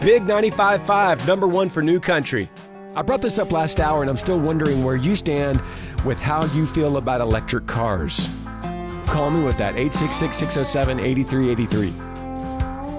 Big 95.5, number one for New Country. I brought this up last hour, and I'm still wondering where you stand with how you feel about electric cars. Call me with that, 866-607-8383.